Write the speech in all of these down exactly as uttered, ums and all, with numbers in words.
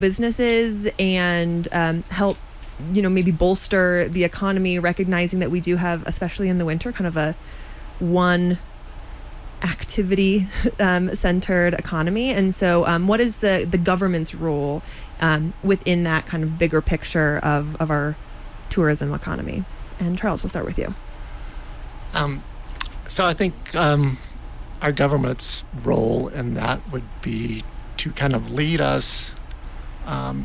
businesses and um, help, you know, maybe bolster the economy, recognizing that we do have, especially in the winter, kind of a one activity um, centered economy. And so um, what is the, the government's role um, within that kind of bigger picture of, of our tourism economy? And Charles, we'll start with you. Um, so I think um, our government's role in that would be to kind of lead us um,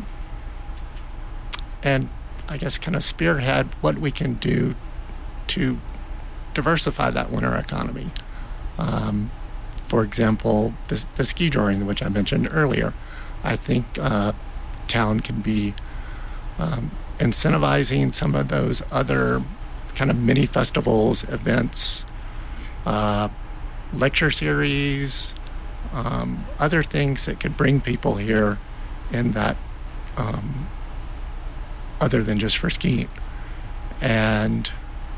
and I guess kind of spearhead what we can do to diversify that winter economy. Um, for example, the, the ski touring, which I mentioned earlier, I think uh, town can be um, incentivizing some of those other kind of mini festivals, events, uh, lecture series, um, other things that could bring people here in that um, other than just for skiing. And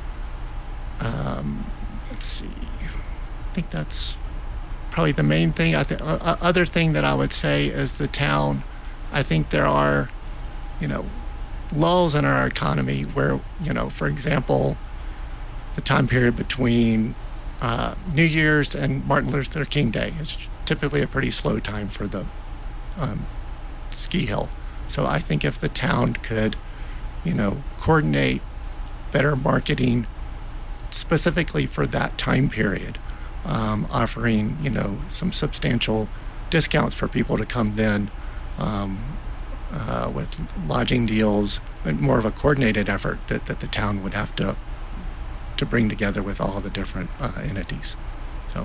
um, let's see, I think that's probably the main thing. I think uh, other thing that I would say is the town, I think there are, you know, lulls in our economy where, you know, for example, the time period between uh, New Year's and Martin Luther King Day is typically a pretty slow time for the um, ski hill. So I think if the town could, you know, coordinate better marketing specifically for that time period, um, offering, you know, some substantial discounts for people to come then, um, uh, with lodging deals, and more of a coordinated effort that, that the town would have to to bring together with all the different uh, entities. So,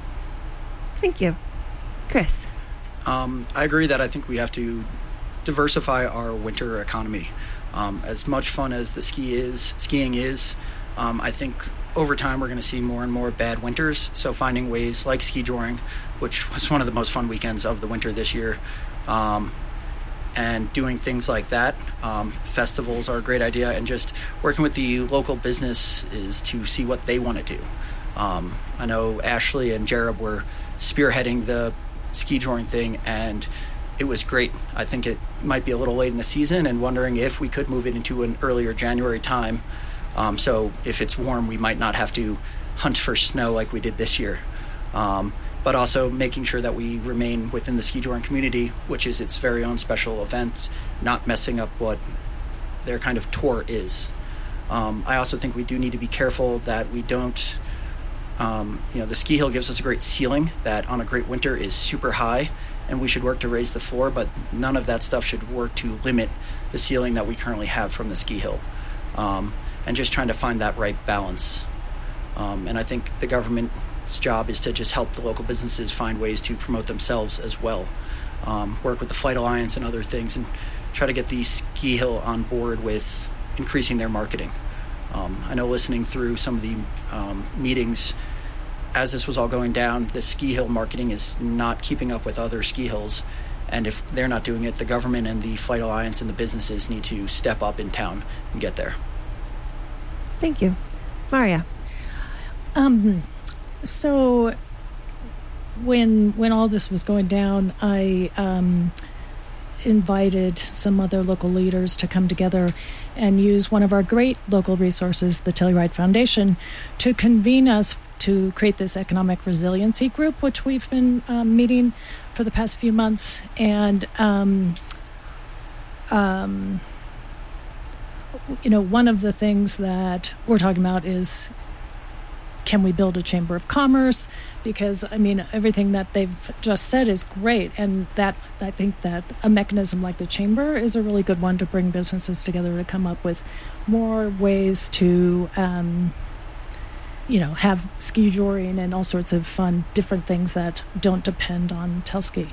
thank you, Chris. Um, I agree that I think we have to diversify our winter economy. Um, as much fun as the ski is, skiing is, um, I think over time we're going to see more and more bad winters. So finding ways like ski touring, which was one of the most fun weekends of the winter this year, um, and doing things like that. Um, festivals are a great idea, and just working with the local businesses to see what they want to do. Um, I know Ashley and Jared were spearheading the ski touring thing, and it was great. I think it might be a little late in the season, and wondering if we could move it into an earlier January time. Um, so if it's warm, we might not have to hunt for snow like we did this year. Um, but also making sure that we remain within the ski touring community, which is its very own special event, not messing up what their kind of tour is. Um, I also think we do need to be careful that we don't, um, you know, the ski hill gives us a great ceiling that on a great winter is super high, and we should work to raise the floor, but none of that stuff should work to limit the ceiling that we currently have from the ski hill. Um, and just trying to find that right balance. Um, and I think the government's job is to just help the local businesses find ways to promote themselves as well. Um, work with the Flight Alliance and other things, and try to get the ski hill on board with increasing their marketing. Um, I know listening through some of the um, meetings as this was all going down, the ski hill marketing is not keeping up with other ski hills. And if they're not doing it, the government and the Flight Alliance and the businesses need to step up in town and get there. Thank you. Maria. Um, so when when all this was going down, I um, invited some other local leaders to come together and use one of our great local resources, the Telluride Foundation, to convene us to create this economic resiliency group, which we've been um, meeting for the past few months. And um, um, you know, one of the things that we're talking about is, can we build a chamber of commerce? Because, I mean, everything that they've just said is great. And that I think that a mechanism like the chamber is a really good one to bring businesses together to come up with more ways to, um, you know, have ski touring and all sorts of fun, different things that don't depend on Telski.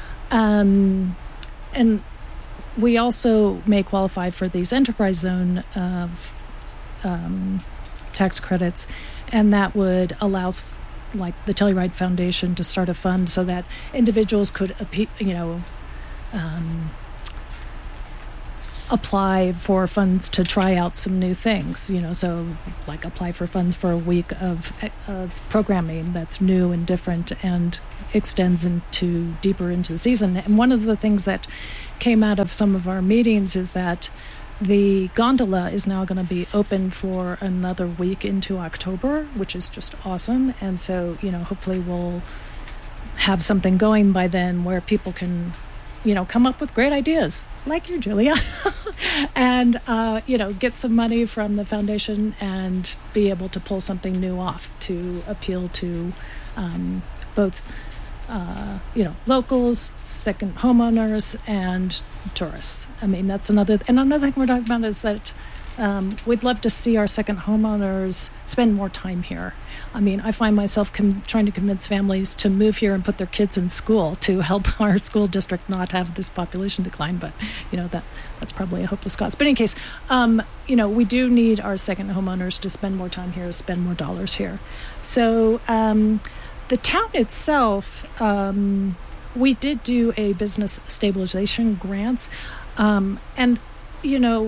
Um, and we also may qualify for these enterprise zone of um, tax credits, and that would allow, like, the Telluride Foundation to start a fund so that individuals could, you know, um, apply for funds to try out some new things, you know, so like apply for funds for a week of, of programming that's new and different and extends into deeper into the season. And one of the things that came out of some of our meetings is that the gondola is now going to be open for another week into October, which is just awesome. And so, you know, hopefully we'll have something going by then where people can, you know, come up with great ideas like you, Julia, and, uh, you know, get some money from the foundation and be able to pull something new off to appeal to um, both, uh, you know, locals, second homeowners, and tourists. I mean, that's another, and another thing we're talking about is that um, we'd love to see our second homeowners spend more time here. I mean, I find myself com- trying to convince families to move here and put their kids in school to help our school district not have this population decline. But, you know, that that's probably a hopeless cause. But in any case, um, you know, we do need our second homeowners to spend more time here, spend more dollars here. So um, the town itself, um, we did do a business stabilization grants. Um, and, you know,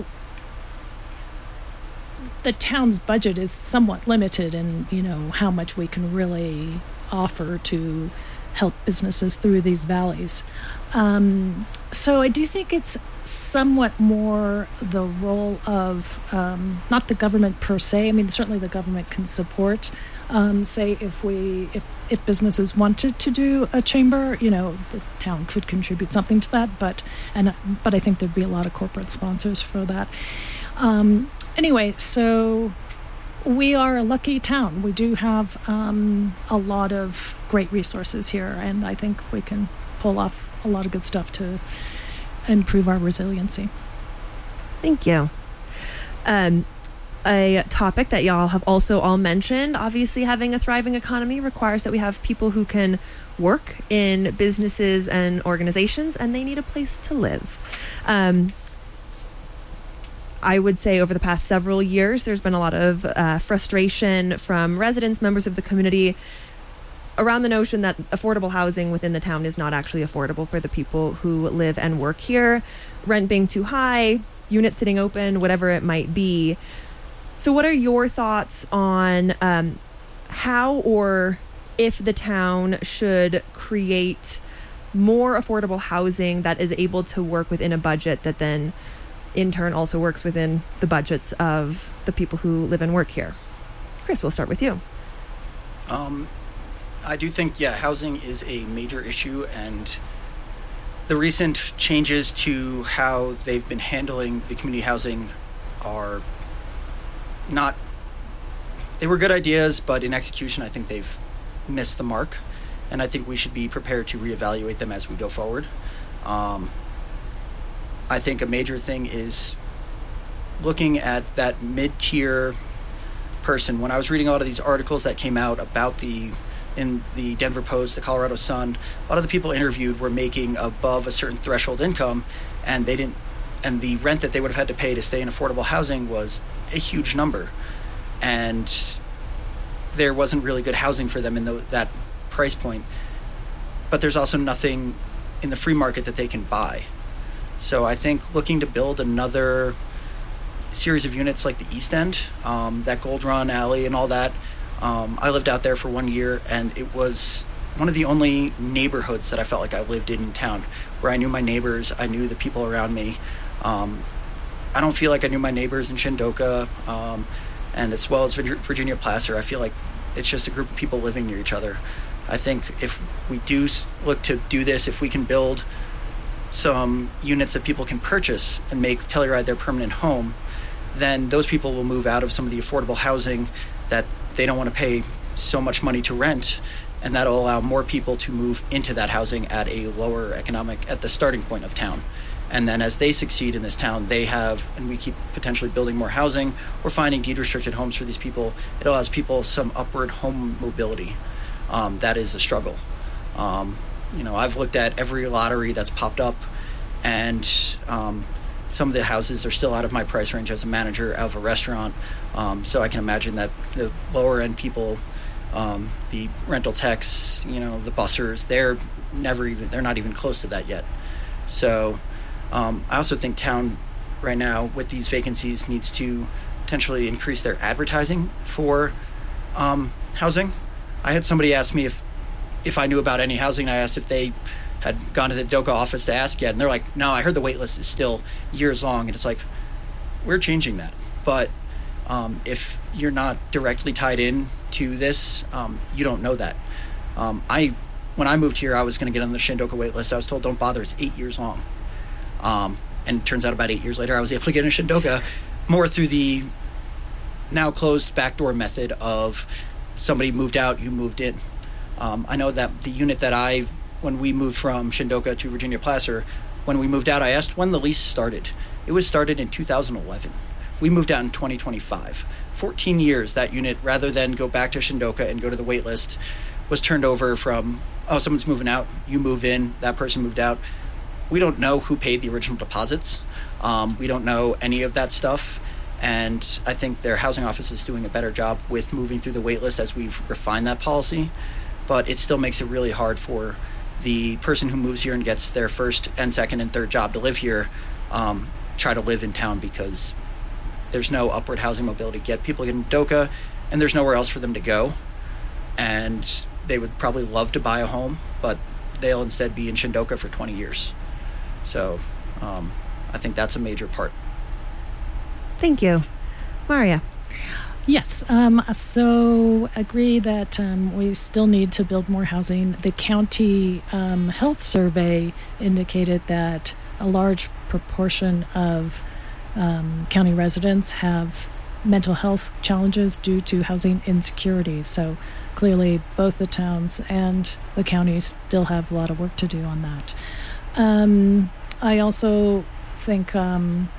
the town's budget is somewhat limited in, you know, how much we can really offer to help businesses through these valleys. Um, so I do think it's somewhat more the role of um, not the government per se. I mean, certainly the government can support, um, say, if we if if businesses wanted to do a chamber, you know, the town could contribute something to that. But and but I think there'd be a lot of corporate sponsors for that. Um, Anyway, so we are a lucky town. We do have um, a lot of great resources here, and I think we can pull off a lot of good stuff to improve our resiliency. Thank you. Um, a topic that y'all have also all mentioned, obviously having a thriving economy requires that we have people who can work in businesses and organizations, and they need a place to live. Um, I would say over the past several years, there's been a lot of uh, frustration from residents, members of the community, around the notion that affordable housing within the town is not actually affordable for the people who live and work here. Rent being too high, units sitting open, whatever it might be. So what are your thoughts on um, how or if the town should create more affordable housing that is able to work within a budget that then in turn also works within the budgets of the people who live and work here? Chris, we'll start with you. Um, I do think, yeah, housing is a major issue, and the recent changes to how they've been handling the community housing are not, they were good ideas, but in execution, I think they've missed the mark, and I think we should be prepared to reevaluate them as we go forward. Um, I think a major thing is looking at that mid-tier person. When I was reading a lot of these articles that came out about the, in the Denver Post, the Colorado Sun, a lot of the people interviewed were making above a certain threshold income, and they didn't, and the rent that they would have had to pay to stay in affordable housing was a huge number, and there wasn't really good housing for them in the, that price point. But there's also nothing in the free market that they can buy. So I think looking to build another series of units like the East End, um, that Gold Run Alley and all that. Um, I lived out there for one year, and it was one of the only neighborhoods that I felt like I lived in in town, where I knew my neighbors, I knew the people around me. Um, I don't feel like I knew my neighbors in Shindoka, um, and as well as Virginia Placer. I feel like it's just a group of people living near each other. I think if we do look to do this, if we can build some units that people can purchase and make Telluride their permanent home, then those people will move out of some of the affordable housing that they don't want to pay so much money to rent, and that'll allow more people to move into that housing at a lower economic, at the starting point of town. And then as they succeed in this town, they have, and we keep potentially building more housing or finding deed-restricted homes for these people, it allows people some upward home mobility. Um, that is a struggle. Um, you know, I've looked at every lottery that's popped up, and um, some of the houses are still out of my price range as a manager of a restaurant. Um, so I can imagine that the lower-end people, um, the rental techs, you know, the bussers, they're never even, they're not even close to that yet. So um, I also think town right now with these vacancies needs to potentially increase their advertising for um, housing. I had somebody ask me if if I knew about any housing. I asked if they had gone to the DOCA office to ask yet, and they're like, no, I heard the wait list is still years long. And it's like, we're changing that. But um, if you're not directly tied in to this, um, you don't know that. Um, I when I moved here, I was going to get on the Shandoka wait list. I was told, don't bother, it's eight years long. Um, and it turns out about eight years later, I was able to get in Shandoka more through the now closed backdoor method of somebody moved out, you moved in. Um, I know that the unit that I, when we moved from Shandoka to Virginia Placer, when we moved out, I asked when the lease started. It was started in two thousand eleven. We moved out in twenty twenty-five. fourteen years, that unit, rather than go back to Shandoka and go to the wait list, was turned over from, oh, someone's moving out, you move in, that person moved out. We don't know who paid the original deposits. Um, we don't know any of that stuff. And I think their housing office is doing a better job with moving through the wait list as we've refined that policy. But it still makes it really hard for the person who moves here and gets their first and second and third job to live here, um, try to live in town, because there's no upward housing mobility. Get people in DOCA, and there's nowhere else for them to go. And they would probably love to buy a home, but they'll instead be in Shandoka for twenty years. So um, I think that's a major part. Thank you. Maria. Yes, um, so agree that um, we still need to build more housing. The county um, health survey indicated that a large proportion of um, county residents have mental health challenges due to housing insecurity. So clearly both the towns and the counties still have a lot of work to do on that. Um, I also think... Um,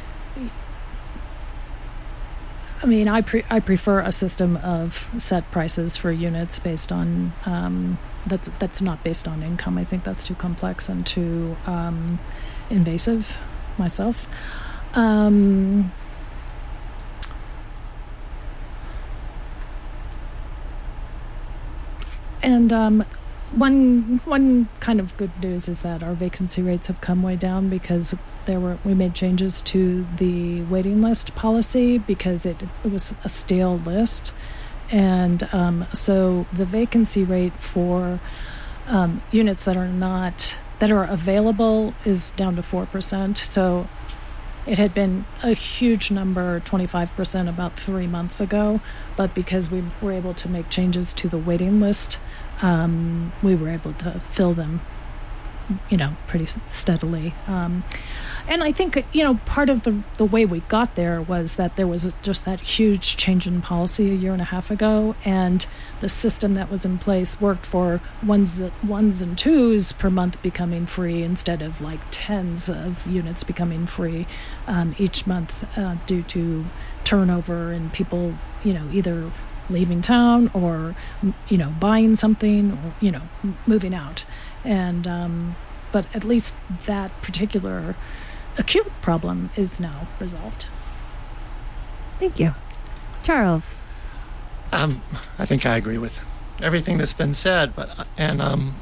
I mean, I pre- I prefer a system of set prices for units based on um, that's that's not based on income. I think that's too complex and too um, invasive myself. Um, and um, one one kind of good news is that our vacancy rates have come way down, because there were we made changes to the waiting list policy because it, it was a stale list, and um, so the vacancy rate for um, units that are not that are available is down to four percent. So it had been a huge number, twenty-five percent, about three months ago, but because we were able to make changes to the waiting list, um, we were able to fill them, you know, pretty steadily. Um, and I think, you know, part of the the way we got there was that there was just that huge change in policy a year and a half ago, and the system that was in place worked for ones ones and twos per month becoming free instead of like tens of units becoming free um, each month uh, due to turnover and people, you know, either leaving town or, you know, buying something or, you know, moving out. And um, but at least that particular acute problem is now resolved. Thank you. Charles. Um, I think I agree with everything that's been said, but and um,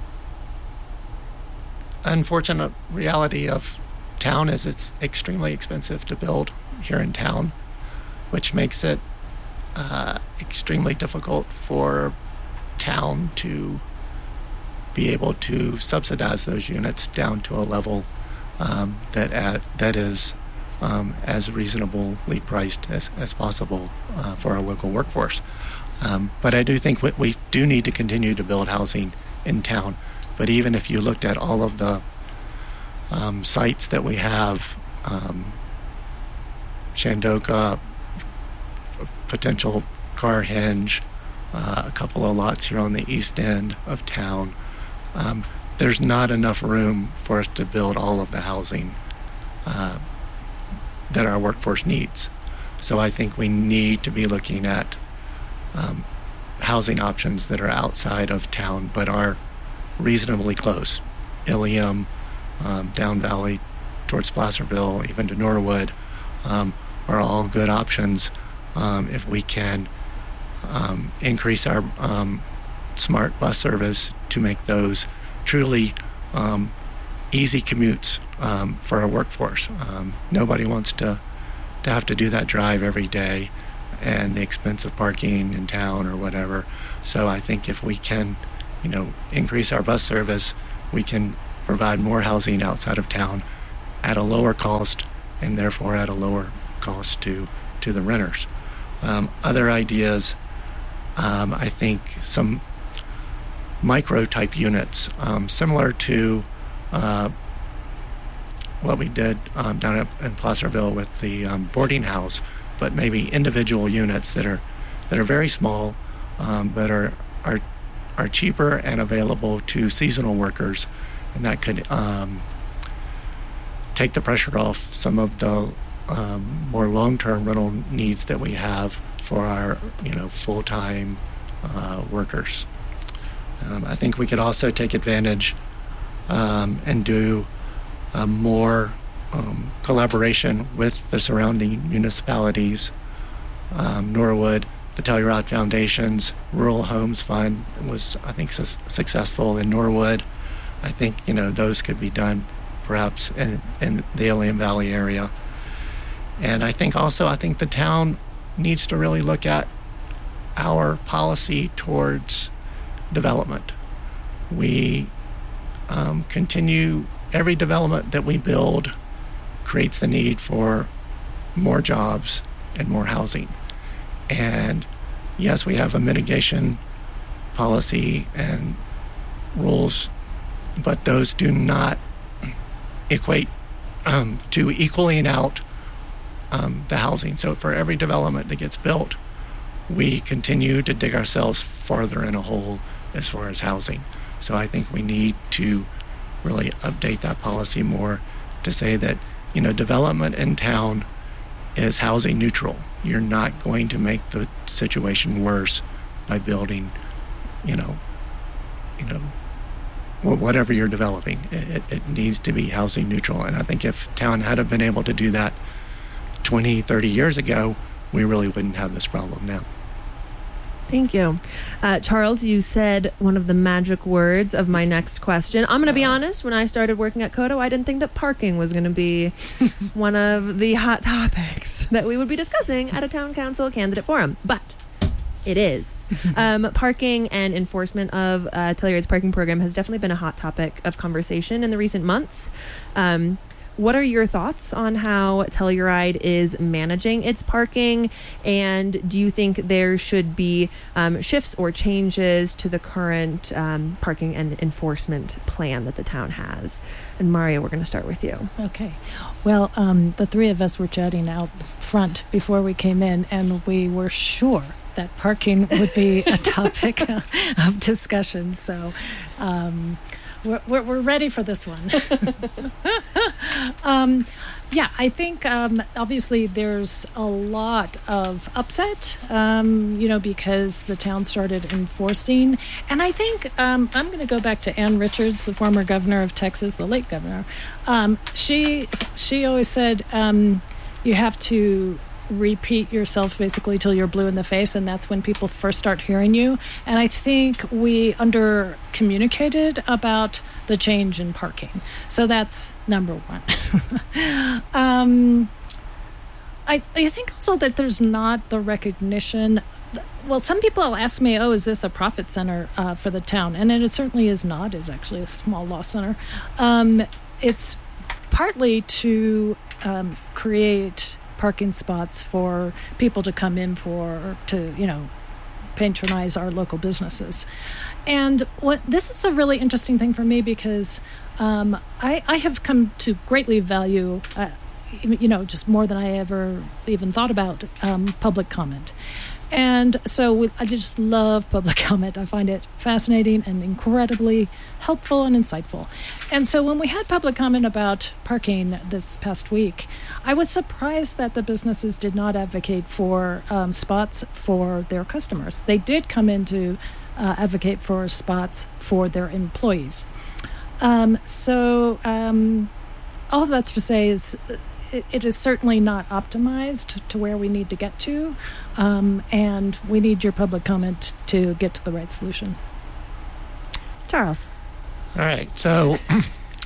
unfortunate reality of town is it's extremely expensive to build here in town, which makes it uh, extremely difficult for town to be able to subsidize those units down to a level um, that at, that is um, as reasonably priced as, as possible uh, for our local workforce. Um, but I do think we, we do need to continue to build housing in town. But even if you looked at all of the um, sites that we have, um, Shandoka, potential Carhenge, uh, a couple of lots here on the east end of town, Um, there's not enough room for us to build all of the housing uh, that our workforce needs. So I think we need to be looking at um, housing options that are outside of town but are reasonably close. Ilium, um, Down Valley, towards Placerville, even to Norwood, um, are all good options um, if we can um, increase our um, smart bus service to make those truly um, easy commutes um, for our workforce. Um, nobody wants to to have to do that drive every day and the expense of parking in town or whatever. So I think if we can, you know, increase our bus service, we can provide more housing outside of town at a lower cost, and therefore at a lower cost to to the renters. Um, other ideas, um, I think some micro type units, um, similar to uh, what we did um, down in, in Placerville with the um, boarding house, but maybe individual units that are that are very small, um, but are are are cheaper and available to seasonal workers, and that could um, take the pressure off some of the um, more long-term rental needs that we have for our, you know, full-time uh, workers. Um, I think we could also take advantage um, and do uh, more um, collaboration with the surrounding municipalities. Um, Norwood, the Telluride Foundation's Rural Homes Fund was, I think, su- successful in Norwood. I think, you know, those could be done perhaps in, in the Ilium Valley area. And I think also, I think the town needs to really look at our policy towards development. We um, continue, every development that we build creates the need for more jobs and more housing. And yes, we have a mitigation policy and rules, but those do not equate um, to equaling out um, the housing. So for every development that gets built, we continue to dig ourselves farther in a hole as far as housing. So I think we need to really update that policy more to say that, you know, development in town is housing neutral. You're not going to make the situation worse by building, you know, you know, whatever you're developing. It, it needs to be housing neutral. And I think if town had been able to do that twenty, thirty years ago, we really wouldn't have this problem now. Thank you. Uh, Charles, you said one of the magic words of my next question. I'm going to be honest, when I started working at Coto, I didn't think that parking was going to be one of the hot topics that we would be discussing at a town council candidate forum. But it is. um, parking and enforcement of uh, Telluride's parking program has definitely been a hot topic of conversation in the recent months. Um, What are your thoughts on how Telluride is managing its parking? And do you think there should be um, shifts or changes to the current um, parking and enforcement plan that the town has? And Mario, we're going to start with you. Okay. Well, um, the three of us were chatting out front before we came in, and we were sure that parking would be a topic of discussion. So, um, We're, we're, we're ready for this one. um, yeah, I think um, obviously there's a lot of upset, um, you know, because the town started enforcing. And I think um, I'm going to go back to Ann Richards, the former governor of Texas, the late governor. Um, she she always said um, you have to repeat yourself basically till you're blue in the face, and that's when people first start hearing you. And I think we under communicated about the change in parking, so that's number one. um, I, I think also that there's not the recognition. Well, some people ask me, oh, is this a profit center uh, for the town? And it certainly is not. It's actually a small loss center. Um, it's partly to um, create parking spots for people to come in for, to, you know, patronize our local businesses. And what this is a really interesting thing for me because um, I, I have come to greatly value, uh, you know, just more than I ever even thought about um, public comment. And so we, I just love public comment. I find it fascinating and incredibly helpful and insightful. And so when we had public comment about parking this past week, I was surprised that the businesses did not advocate for um, spots for their customers. They did come in to uh, advocate for spots for their employees. Um, so um, all of that's to say is it, it is certainly not optimized to where we need to get to. Um, and we need your public comment to get to the right solution. Charles. All right. So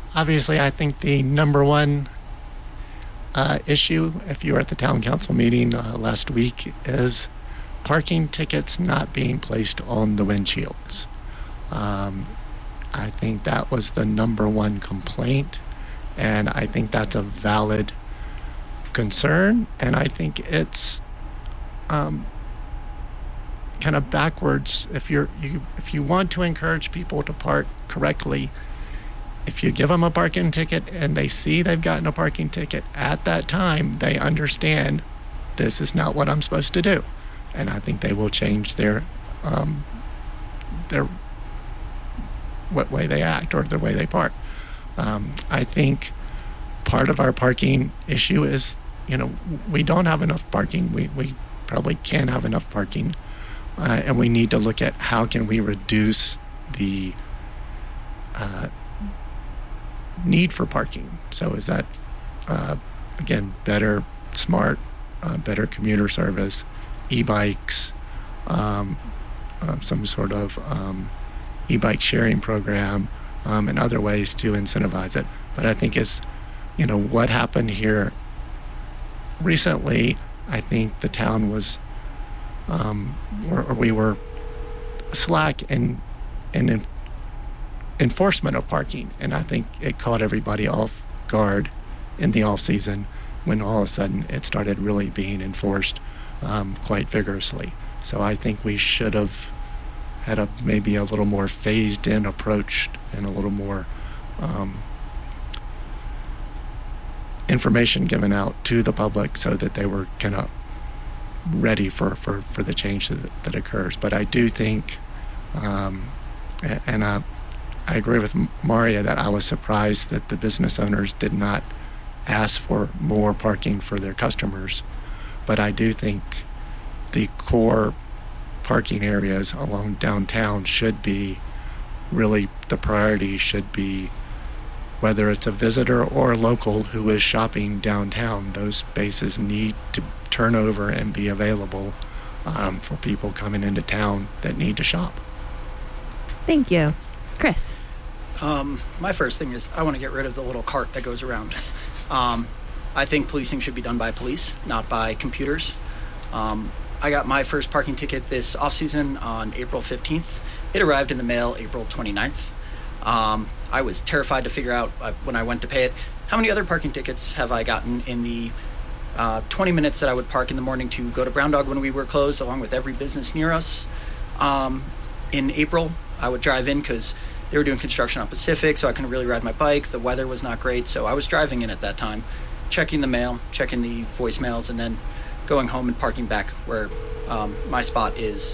obviously, I think the number one uh, issue, if you were at the town council meeting uh, last week, is parking tickets not being placed on the windshields. Um, I think that was the number one complaint, and I think that's a valid concern, and I think it's um, kind of backwards. If you're you if you want to encourage people to park correctly, if you give them a parking ticket and they see they've gotten a parking ticket at that time, they understand this is not what I'm supposed to do, and I think they will change their um, their what way they act or the way they park. Um, I think part of our parking issue is, you know, we don't have enough parking. We we probably can't have enough parking, uh, and we need to look at how can we reduce the uh, need for parking. So is that, uh, again, better, smart, uh, better commuter service, e-bikes, um, uh, some sort of um, e-bike sharing program, um, and other ways to incentivize it. But I think it's, you know, what happened here recently, I think the town was, um, or, or we were slack in, in in enforcement of parking. And I think it caught everybody off guard in the off season when all of a sudden it started really being enforced um, quite vigorously. So I think we should have had a maybe a little more phased in approach and a little more um, information given out to the public so that they were kind of ready for, for, for the change that, that occurs. But I do think, um, and uh, I agree with Maria that I was surprised that the business owners did not ask for more parking for their customers. But I do think the core parking areas along downtown should be really, the priority should be, whether it's a visitor or a local who is shopping downtown, those spaces need to turn over and be available um, for people coming into town that need to shop. Thank you. Chris? Um, my first thing is I want to get rid of the little cart that goes around. Um, I think policing should be done by police, not by computers. Um, I got my first parking ticket this off-season on April fifteenth. It arrived in the mail April twenty-ninth. Um, I was terrified to figure out uh, when I went to pay it, how many other parking tickets have I gotten in the uh, twenty minutes that I would park in the morning to go to Brown Dog when we were closed, along with every business near us. Um, in April, I would drive in because they were doing construction on Pacific, so I couldn't really ride my bike. The weather was not great, so I was driving in at that time, checking the mail, checking the voicemails, and then going home and parking back where um, my spot is.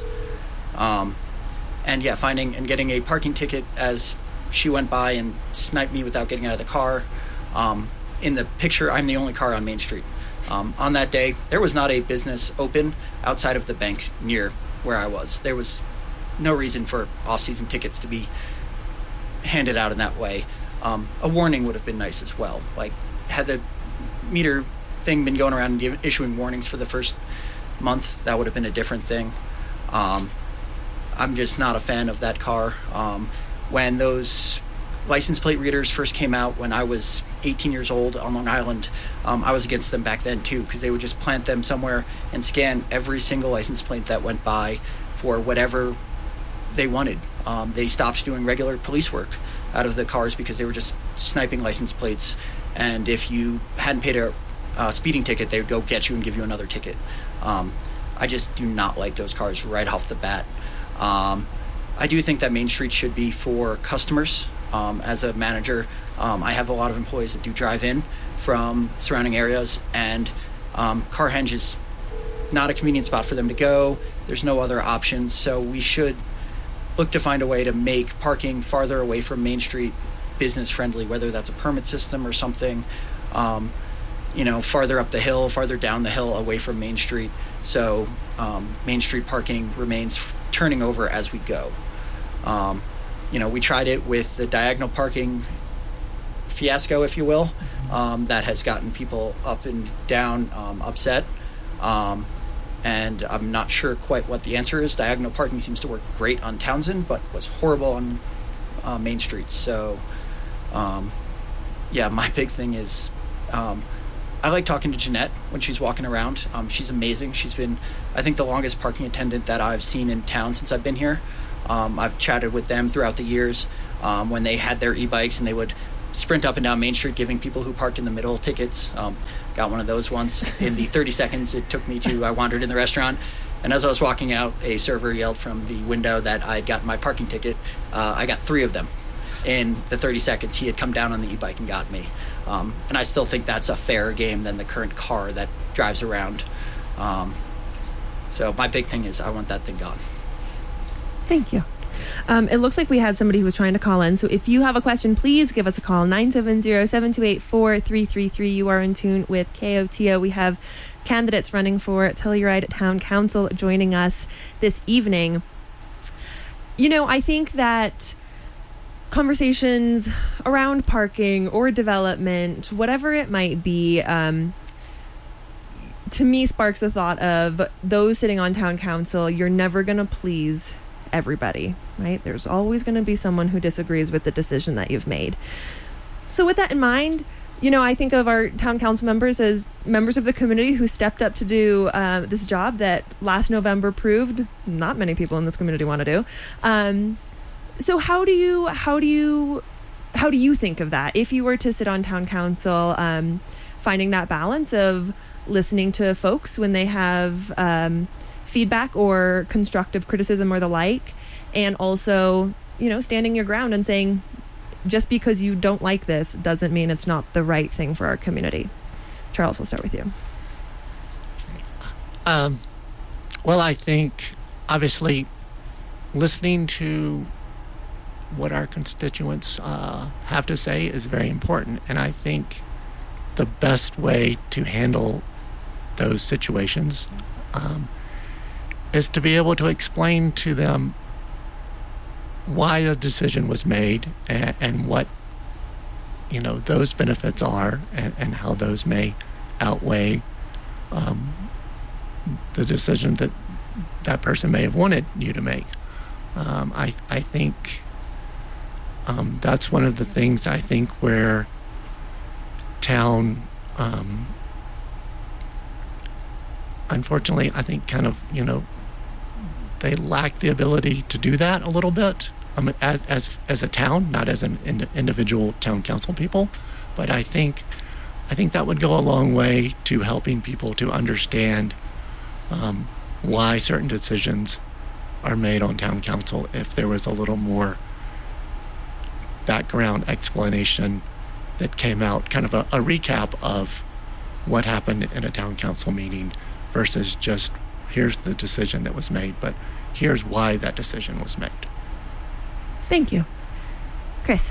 Um, and yeah, finding and getting a parking ticket as she went by and sniped me without getting out of the car. Um, in the picture, I'm the only car on Main Street. Um, on that day, there was not a business open outside of the bank near where I was. There was no reason for off-season tickets to be handed out in that way. Um, a warning would have been nice as well. Like, had the meter thing been going around and give, issuing warnings for the first month, that would have been a different thing. Um, I'm just not a fan of that car. Um, when those license plate readers first came out when I was eighteen years old on Long Island, um, I was against them back then too, because they would just plant them somewhere and scan every single license plate that went by for whatever they wanted. Um, they stopped doing regular police work out of the cars because they were just sniping license plates, and if you hadn't paid a uh, speeding ticket, they would go get you and give you another ticket. Um, I just do not like those cars right off the bat. Um, I do think that Main Street should be for customers. Um, as a manager, um, I have a lot of employees that do drive in from surrounding areas, and um, Carhenge is not a convenient spot for them to go. There's no other options, so we should look to find a way to make parking farther away from Main Street business friendly, whether that's a permit system or something, um, you know, farther up the hill, farther down the hill away from Main Street, so um, Main Street parking remains f- turning over as we go. Um, you know, we tried it with the diagonal parking fiasco, if you will, um, that has gotten people up and down um, upset. Um, and I'm not sure quite what the answer is. Diagonal parking seems to work great on Townsend, but was horrible on uh, Main Street. So, um, yeah, my big thing is um, I like talking to Jeanette when she's walking around. Um, she's amazing. She's been, I think, the longest parking attendant that I've seen in town since I've been here. Um, I've chatted with them throughout the years um, when they had their e-bikes and they would sprint up and down Main Street giving people who parked in the middle tickets. Um, got one of those once in the thirty seconds it took me to, I wandered in the restaurant. And as I was walking out, a server yelled from the window that I'd gotten my parking ticket. Uh, I got three of them in the thirty seconds he had come down on the e-bike and got me. Um, and I still think that's a fairer game than the current car that drives around. Um, so my big thing is I want that thing gone. Thank you. Um, it looks like we had somebody who was trying to call in. So if you have a question, please give us a call. nine seven zero, seven two eight, four three three three. You are in tune with K O T O. We have candidates running for Telluride Town Council joining us this evening. You know, I think that conversations around parking or development, whatever it might be, um, to me sparks the thought of those sitting on town council. You're never going to please everybody, right? There's always going to be someone who disagrees with the decision that you've made. So with that in mind, you know, I think of our town council members as members of the community who stepped up to do uh, this job that last November proved not many people in this community want to do. Um, so how do you, how do you, how do you think of that? If you were to sit on town council, um, finding that balance of listening to folks when they have um, feedback or constructive criticism or the like, and also, you know, standing your ground and saying, just because you don't like this doesn't mean it's not the right thing for our community. Charles, we'll start with you. Um, well, I think obviously listening to what our constituents uh, have to say is very important. And I think the best way to handle those situations um, is to be able to explain to them why a decision was made and, and what, you know, those benefits are and, and how those may outweigh um, the decision that that person may have wanted you to make. Um, I, I think um, that's one of the things I think where town, um, unfortunately, I think kind of, you know, they lack the ability to do that a little bit um, as, as as a town, not as an in, individual town council people. But I think I think that would go a long way to helping people to understand um, why certain decisions are made on town council if there was a little more background explanation that came out, kind of a, a recap of what happened in a town council meeting versus just here's the decision that was made, but here's why that decision was made. Thank you. Chris.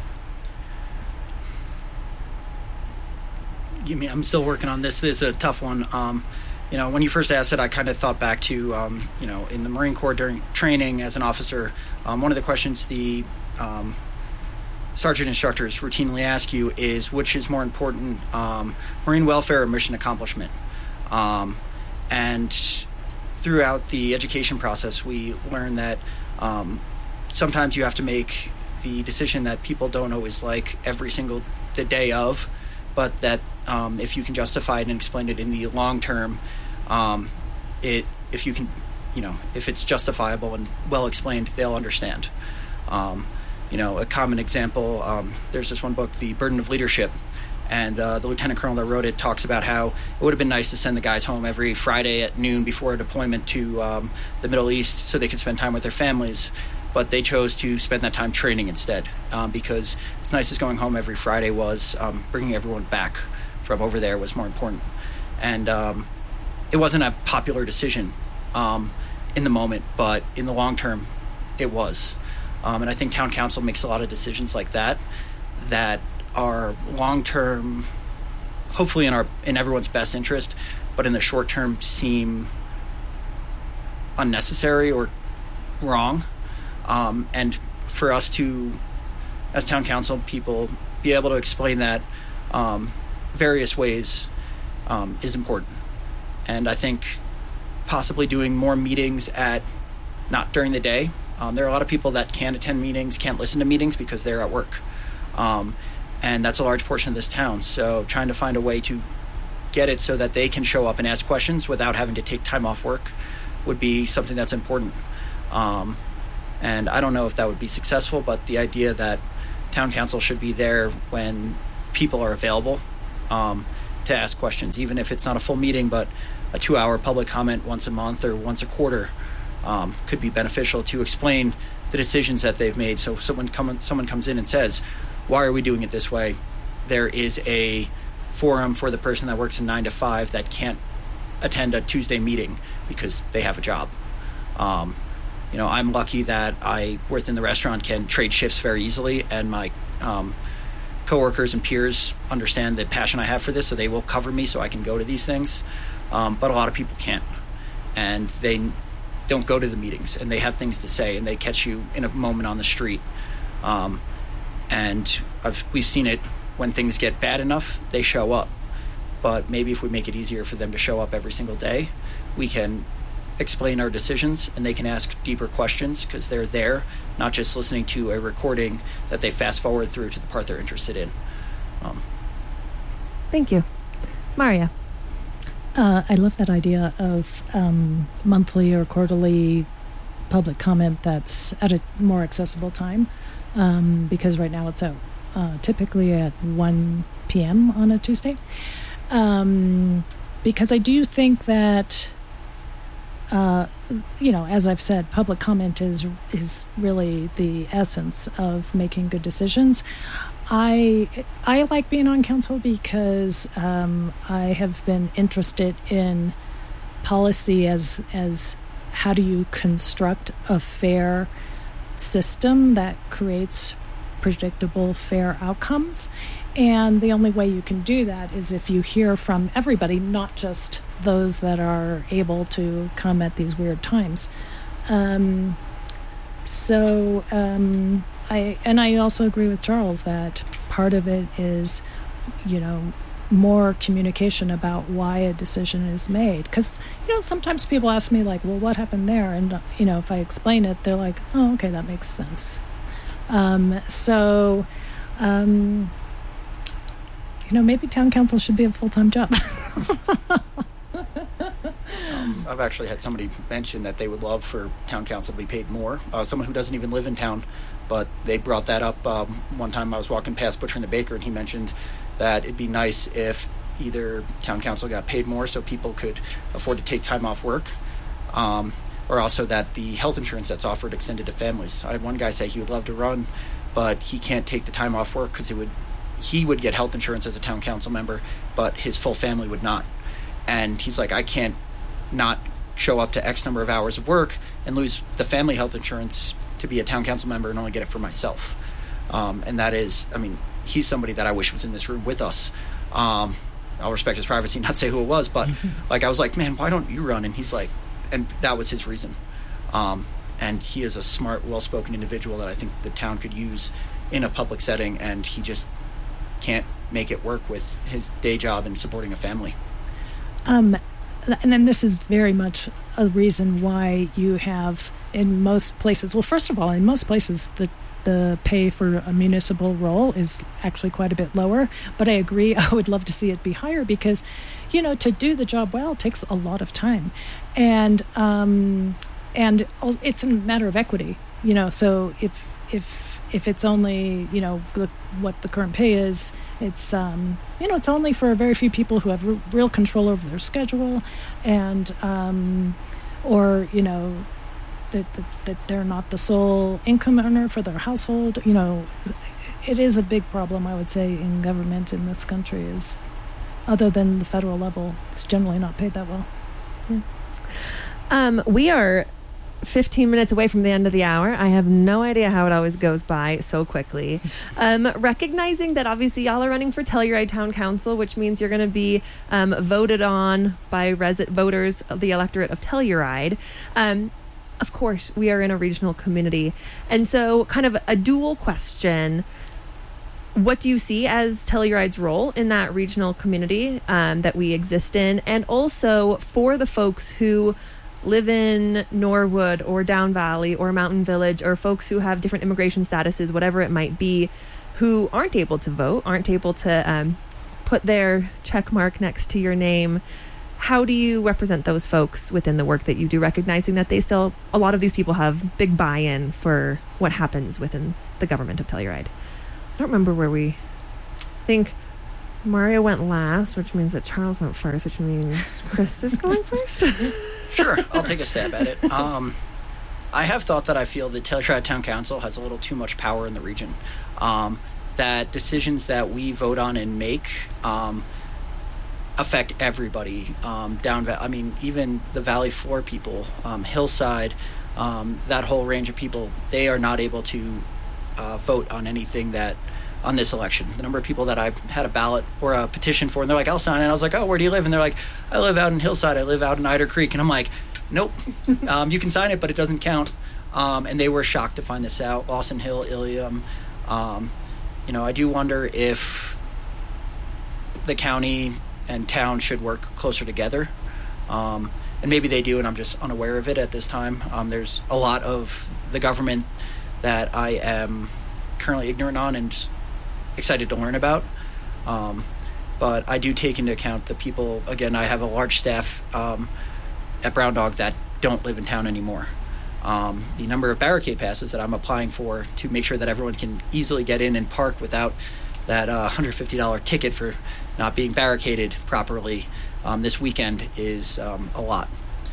Give me, I'm still working on this. This is a tough one. Um, you know, when you first asked it, I kind of thought back to, um, you know, in the Marine Corps during training as an officer, um, one of the questions the um, sergeant instructors routinely ask you is, which is more important, um, Marine welfare or mission accomplishment? Um, and throughout the education process, we learn that um, sometimes you have to make the decision that people don't always like every single the day of, but that um, if you can justify it and explain it in the long term, um, it if you can, you know, if it's justifiable and well explained, they'll understand. Um, you know, a common example, um, there's this one book, The Burden of Leadership, and uh, the lieutenant colonel that wrote it talks about how it would have been nice to send the guys home every Friday at noon before a deployment to um, the Middle East so they could spend time with their families. But they chose to spend that time training instead, um, because as nice as going home every Friday was, um, bringing everyone back from over there was more important. And um, it wasn't a popular decision um, in the moment, but in the long term, it was. Um, and I think town council makes a lot of decisions like that that are long-term, hopefully in our in everyone's best interest, but in the short term seem unnecessary or wrong. Um, and for us to, as town council people, be able to explain that um, various ways um, is important. And I think possibly doing more meetings at, not during the day. Um, there are a lot of people that can't attend meetings, can't listen to meetings because they're at work. Um, and that's a large portion of this town. So trying to find a way to get it so that they can show up and ask questions without having to take time off work would be something that's important. Um, and I don't know if that would be successful, but the idea that town council should be there when people are available um, to ask questions, even if it's not a full meeting, but a two-hour public comment once a month or once a quarter um, could be beneficial to explain the decisions that they've made. So someone come, someone comes in and says, why are we doing it this way? There is a forum for the person that works in nine to five that can't attend a Tuesday meeting because they have a job. Um, you know, I'm lucky that I, within the restaurant, can trade shifts very easily, and my um, coworkers and peers understand the passion I have for this, so they will cover me so I can go to these things. Um, but a lot of people can't, and they don't go to the meetings, and they have things to say, and they catch you in a moment on the street. Um, and I've, we've seen it when things get bad enough, they show up. But maybe if we make it easier for them to show up every single day, we can explain our decisions and they can ask deeper questions because they're there, not just listening to a recording that they fast forward through to the part they're interested in. Um, Thank you. Maria. Uh, I love that idea of um, monthly or quarterly public comment that's at a more accessible time, um, because right now it's at, uh, typically at one p.m. on a Tuesday. Um, because I do think that, uh, you know, as I've said, public comment is is really the essence of making good decisions. I I like being on council because um, I have been interested in policy as as how do you construct a fair system that creates predictable, fair outcomes. And the only way you can do that is if you hear from everybody, not just those that are able to come at these weird times. Um, so um, I and I also agree with Charles that part of it is, you know, more communication about why a decision is made. Because, you know, sometimes people ask me like, well, what happened there? And, you know, if I explain it, they're like, oh, okay, that makes sense. Um, so... Um, You know, maybe town council should be a full-time job. um, I've actually had somebody mention that they would love for town council to be paid more. Uh, someone who doesn't even live in town, but they brought that up um, one time. I was walking past Butcher and the Baker, and he mentioned that it'd be nice if either town council got paid more so people could afford to take time off work, um, or also that the health insurance that's offered extended to families. I had one guy say he would love to run, but he can't take the time off work because it would he would get health insurance as a town council member, but his full family would not. And he's like, I can't not show up to X number of hours of work and lose the family health insurance to be a town council member and only get it for myself. Um, and that is, I mean, he's somebody that I wish was in this room with us. Um, I'll respect his privacy, not say who it was, but like I was like, man, why don't you run? And he's like, and that was his reason. Um, and he is a smart, well-spoken individual that I think the town could use in a public setting, and he just can't make it work with his day job and supporting a family. Um, and then this is very much a reason why you have in most places, well, first of all, in most places, the the pay for a municipal role is actually quite a bit lower. But I agree, I would love to see it be higher because, you know, to do the job well takes a lot of time. And um, and it's a matter of equity, you know, so if if if it's only, you know, the, what the current pay is, it's, um, you know, it's only for very few people who have r- real control over their schedule and, um, or, you know, that, that, that they're not the sole income earner for their household. You know, it is a big problem, I would say, in government in this country is, other than the federal level, it's generally not paid that well. Yeah. Um, we are fifteen minutes away from the end of the hour. I have no idea how it always goes by so quickly. Um, recognizing that obviously y'all are running for Telluride Town Council, which means you're going to be um, voted on by resi- voters of the electorate of Telluride. Um, of course, we are in a regional community. And so kind of a dual question. What do you see as Telluride's role in that regional community um, that we exist in? And also for the folks who live in Norwood or Down Valley or Mountain Village, or folks who have different immigration statuses, whatever it might be, who aren't able to vote, aren't able to um, put their check mark next to your name. How do you represent those folks within the work that you do, recognizing that they still, a lot of these people have big buy-in for what happens within the government of Telluride? I don't remember where we I think Maria went last, which means that Charles went first, which means Chris is going first. Sure, I'll take a stab at it. Um, I have thought that I feel that Telluride Town Council has a little too much power in the region. Um, that decisions that we vote on and make um, affect everybody um, down. I mean, even the Valley Floor people, um, Hillside, um, that whole range of people, they are not able to uh, vote on anything that on this election. The number of people that I had a ballot or a petition for, and they're like, I'll sign it. And I was like, oh, where do you live? And they're like, I live out in Hillside. I live out in Eider Creek. And I'm like, nope, um, you can sign it, but it doesn't count. Um, and they were shocked to find this out. Lawson Hill, Ilium. Um, you know, I do wonder if the county and town should work closer together. Um, and maybe they do, and I'm just unaware of it at this time. Um, there's a lot of the government that I am currently ignorant on and excited to learn about. Um, but I do take into account the people. Again, I have a large staff um, at Brown Dog that don't live in town anymore. Um, the number of barricade passes that I'm applying for to make sure that everyone can easily get in and park without that uh, one hundred fifty dollars ticket for not being barricaded properly um, this weekend is um, a lot.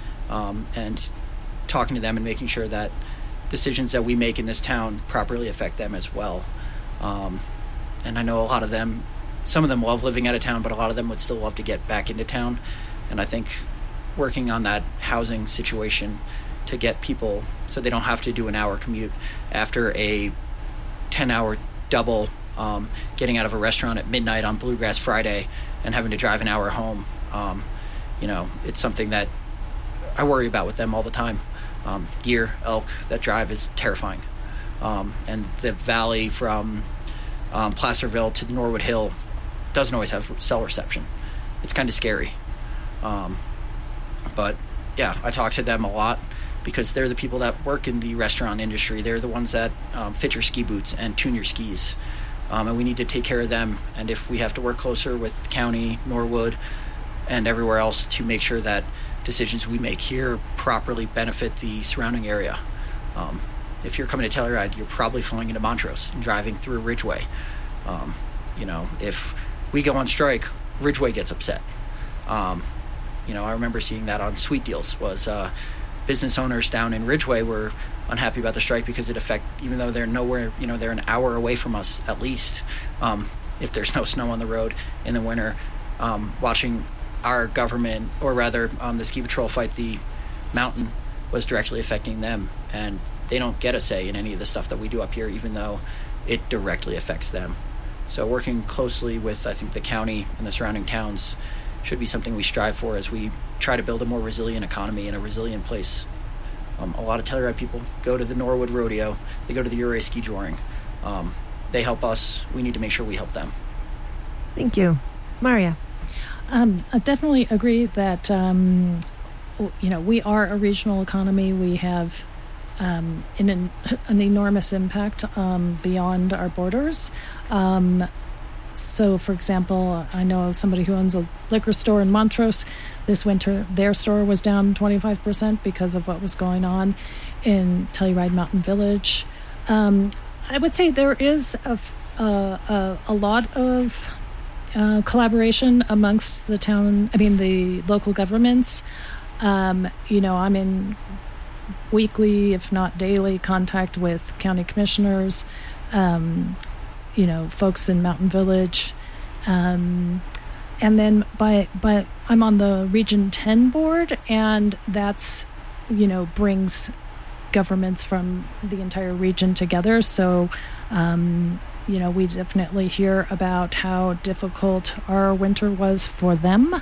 Um, and talking to them and making sure that decisions that we make in this town properly affect them as well. Um, and I know a lot of them, some of them love living out of town, but a lot of them would still love to get back into town. And I think working on that housing situation to get people so they don't have to do an hour commute after a ten-hour double, um, getting out of a restaurant at midnight on Bluegrass Friday and having to drive an hour home. Um, you know, it's something that I worry about with them all the time. Um, deer, elk, that drive is terrifying. Um, and the valley from um, Placerville to the Norwood Hill doesn't always have cell reception. It's kind of scary. Um, but, yeah, I talk to them a lot because they're the people that work in the restaurant industry. They're the ones that um, fit your ski boots and tune your skis. Um, and we need to take care of them. And if we have to work closer with the county, Norwood, and everywhere else to make sure that decisions we make here properly benefit the surrounding area. Um, if you're coming to Telluride, you're probably flying into Montrose and driving through Ridgeway. Um, you know, if we go on strike, Ridgeway gets upset. Um, you know, I remember seeing that on Sweet Deals was uh, business owners down in Ridgeway were unhappy about the strike because it affect, even though they're nowhere, you know, they're an hour away from us at least. Um, if there's no snow on the road in the winter, um, watching our government, or rather um, the ski patrol fight the mountain, was directly affecting them, and they don't get a say in any of the stuff that we do up here, even though it directly affects them. So working closely with, I think, the county and the surrounding towns should be something we strive for as we try to build a more resilient economy and a resilient place. Um, a lot of Telluride people go to the Norwood Rodeo, they go to the Ouray Ski Joring. Um, they help us, we need to make sure we help them. Thank you. Maria? Um, I definitely agree that, um, you know, we are a regional economy. We have um, an, an enormous impact um, beyond our borders. Um, so, for example, I know somebody who owns a liquor store in Montrose. This winter, their store was down twenty-five percent because of what was going on in Telluride Mountain Village. Um, I would say there is a, a, a, a lot of Uh, collaboration amongst the town, I mean the local governments. Um, you know, I'm in weekly, if not daily, contact with county commissioners, um, you know, folks in Mountain Village. Um, and then by, by, I'm on the Region ten board, and that's, you know, brings governments from the entire region together. So, um, you know, we definitely hear about how difficult our winter was for them.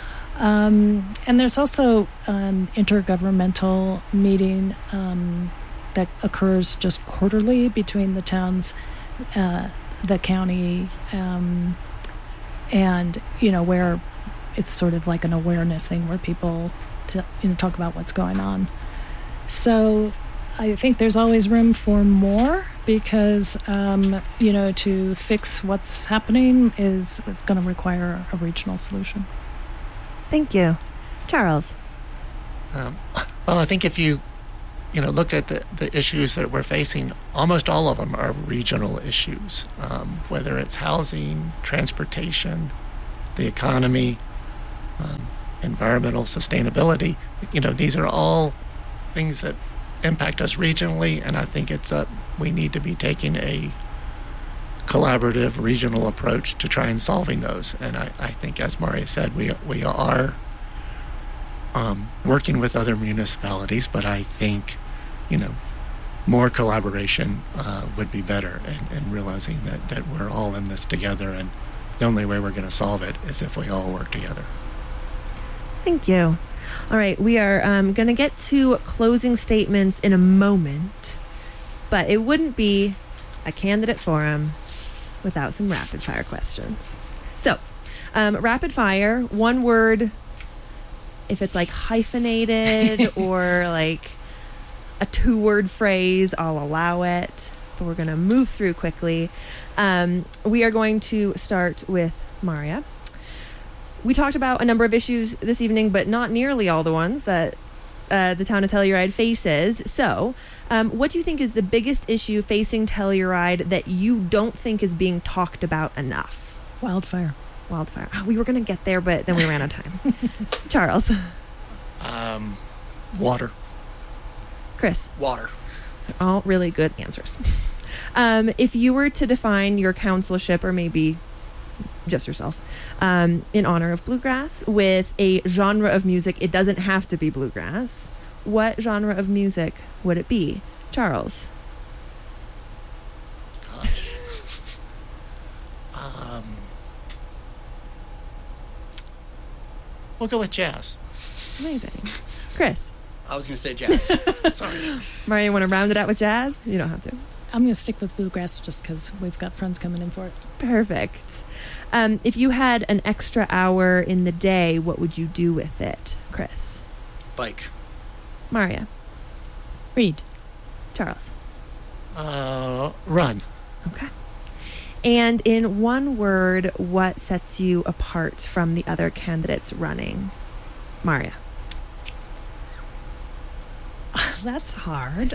Um, and there's also an intergovernmental meeting um, that occurs just quarterly between the towns, uh, the county, um, and, you know, where it's sort of like an awareness thing where people, to, you know, talk about what's going on. So, I think there's always room for more because, um, you know, to fix what's happening is, is going to require a regional solution. Thank you. Charles? Um, well, I think if you, you know, looked at the, the issues that we're facing, almost all of them are regional issues, um, whether it's housing, transportation, the economy, um, environmental sustainability. You know, these are all things that impact us regionally, and I think it's up. We need to be taking a collaborative regional approach to try and solving those. And I, I think, as Maria said, we we are um, working with other municipalities, but I think, you know, more collaboration uh, would be better, and, and realizing that, that we're all in this together, and the only way we're going to solve it is if we all work together. Thank you. All right, we are um, going to get to closing statements in a moment, but it wouldn't be a candidate forum without some rapid fire questions. So, um, rapid fire, one word, if it's like hyphenated or like a two word phrase, I'll allow it, but we're going to move through quickly. Um, we are going to start with Maria. We talked about a number of issues this evening, but not nearly all the ones that uh, the town of Telluride faces. So, um, what do you think is the biggest issue facing Telluride that you don't think is being talked about enough? Wildfire. Wildfire. Oh, we were going to get there, but then we ran out of time. Charles. Um, water. Chris. Water. So all really good answers. Um, if you were to define your councilship, or maybe just yourself, um, in honor of bluegrass with a genre of music, it doesn't have to be bluegrass. What genre of music would it be? Charles. Gosh. um, we'll go with jazz. Amazing. Chris. I was going to say jazz. Sorry. Mario, you want to round it out with jazz? You don't have to. I'm going to stick with bluegrass just because we've got friends coming in for it. Perfect. Um, if you had an extra hour in the day, what would you do with it? Chris. Bike. Maria. Read. Charles. Uh, run. Okay. And in one word, what sets you apart from the other candidates running? Maria. That's hard.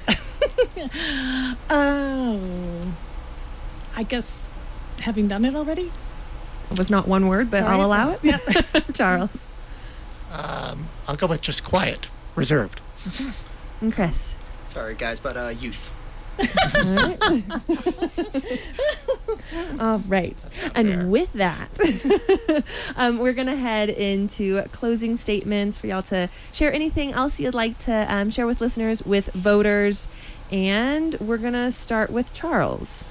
Oh, I guess having done it already. It was not one word, but Sorry. I'll allow it. Yeah. Charles. Um, I'll go with just quiet, reserved. Okay. And Chris. Sorry, guys, but uh, youth. All right. All right. And fair. with that, um, we're going to head into closing statements for y'all to share anything else you'd like to um, share with listeners, with voters. And we're going to start with Charles.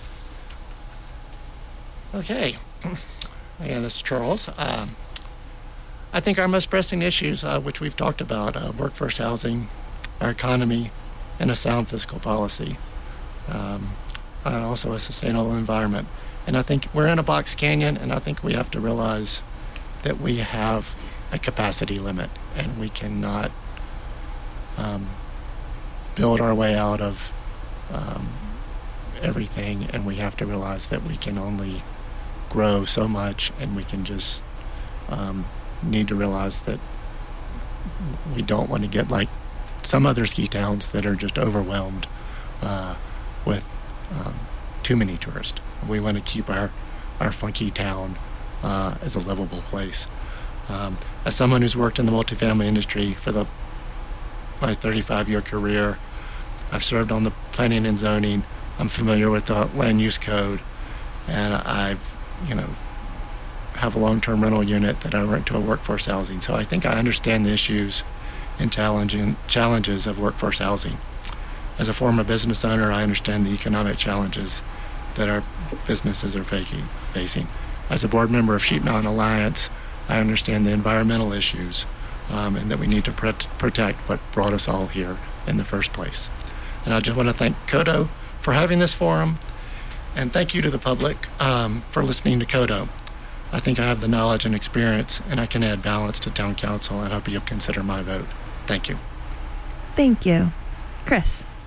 Okay. Again, this is Charles. Um, I think our most pressing issues, uh, which we've talked about, uh, workforce housing, our economy, and a sound fiscal policy, um, and also a sustainable environment. And I think we're in a box canyon, and I think we have to realize that we have a capacity limit, and we cannot um, build our way out of um, everything, and we have to realize that we can only grow so much, and we can just um, need to realize that we don't want to get like some other ski towns that are just overwhelmed uh, with um, too many tourists. We want to keep our, our funky town uh, as a livable place. Um, as someone who's worked in the multifamily industry for the my thirty-five year career, I've served on the planning and zoning. I'm familiar with the land use code, and I've, you know, have a long-term rental unit that I rent to a workforce housing. So I think I understand the issues and challenging challenges of workforce housing. As a former business owner, I understand the economic challenges that our businesses are facing. facing. As a board member of Sheep Mountain Alliance, I understand the environmental issues um, and that we need to pr- protect what brought us all here in the first place. And I just want to thank Kodo for having this forum, and thank you to the public um, for listening to Kodo. I think I have the knowledge and experience, and I can add balance to town council, and I hope you'll consider my vote. Thank you. Thank you. Chris.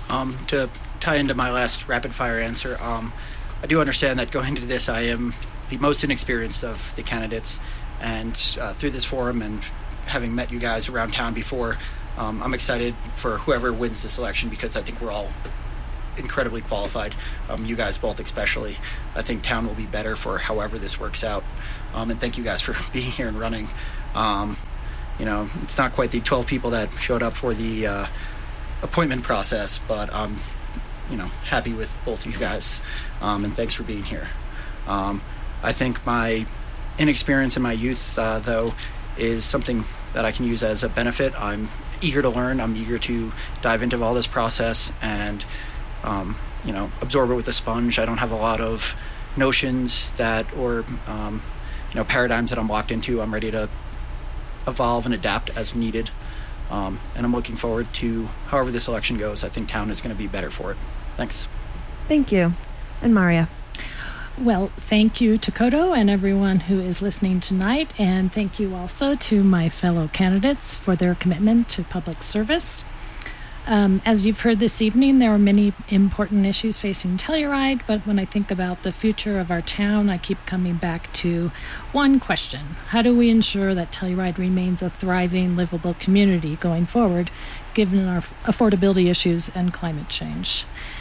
Um, to tie into my last rapid fire answer, um, I do understand that going into this, I am the most inexperienced of the candidates, and uh, through this forum and having met you guys around town before, um, I'm excited for whoever wins this election because I think we're all incredibly qualified. Um, you guys both especially. I think town will be better for however this works out. Um, and thank you guys for being here and running. Um, you know, it's not quite the twelve people that showed up for the uh, appointment process, but I'm, you know, happy with both of you guys. Um, and thanks for being here. Um, I think my inexperience in my youth, uh, though, is something that I can use as a benefit. I'm eager to learn. I'm eager to dive into all this process and Um, you know, absorb it with a sponge. I don't have a lot of notions that, or, um, you know, paradigms that I'm locked into. I'm ready to evolve and adapt as needed. Um, and I'm looking forward to however this election goes. I think town is going to be better for it. Thanks. Thank you. And Maria. Well, thank you to Kodo and everyone who is listening tonight. And thank you also to my fellow candidates for their commitment to public service. Um, as you've heard this evening, there are many important issues facing Telluride, but when I think about the future of our town, I keep coming back to one question. How do we ensure that Telluride remains a thriving, livable community going forward, given our affordability issues and climate change?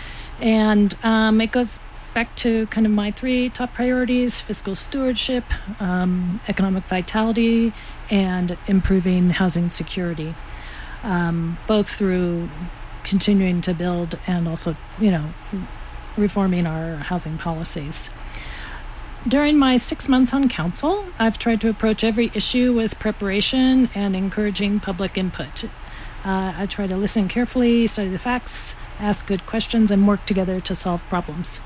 And um, it goes back to kind of my three top priorities: fiscal stewardship, um, economic vitality, and improving housing security. Um, both through continuing to build and also, you know, reforming our housing policies. During my six months on council, I've tried to approach every issue with preparation and encouraging public input. Uh, I try to listen carefully, study the facts, ask good questions, and work together to solve problems.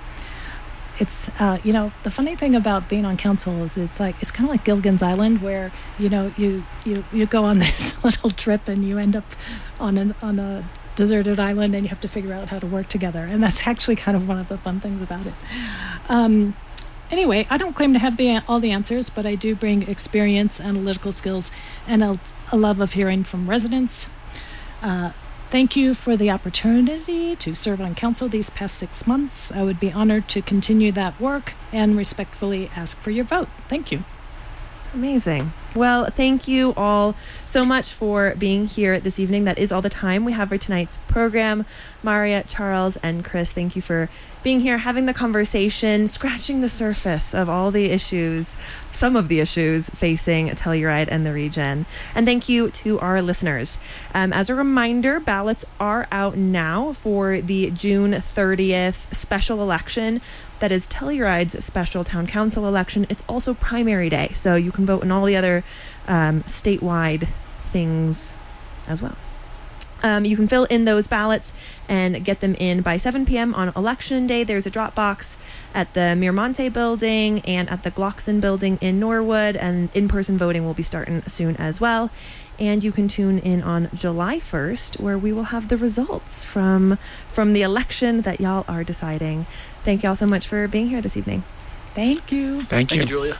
It's, uh, you know, the funny thing about being on council is it's like, it's kind of like Gilligan's Island, where, you know, you, you, you go on this little trip and you end up on an, on a deserted island and you have to figure out how to work together. And that's actually kind of one of the fun things about it. Um, anyway, I don't claim to have the, all the answers, but I do bring experience, analytical skills, and a, a love of hearing from residents. Uh, Thank you for the opportunity to serve on council these past six months. I would be honored to continue that work and respectfully ask for your vote. Thank you. Amazing. Well, thank you all so much for being here this evening. That is all the time we have for tonight's program. Maria, Charles, and Chris, thank you for being here, having the conversation, scratching the surface of all the issues, some of the issues facing Telluride and the region. And thank you to our listeners. Um, as a reminder, ballots are out now for the June thirtieth special election. That is Telluride's special town council election. It's also primary day, so you can vote in all the other um, statewide things as well. Um, you can fill in those ballots and get them in by seven p.m. on election day. There's a drop box at the Miramonte building and at the Glockson building in Norwood, and in-person voting will be starting soon as well. And you can tune in on July first, where we will have the results from from the election that y'all are deciding. Thank y'all so much for being here this evening. Thank you. Thank you. Thank you, Julia.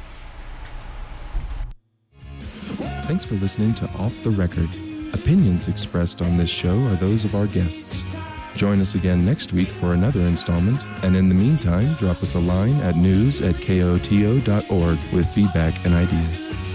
Thanks for listening to Off the Record. Opinions expressed on this show are those of our guests. Join us again next week for another installment, and in the meantime, drop us a line at news at K O T O dot org with feedback and ideas.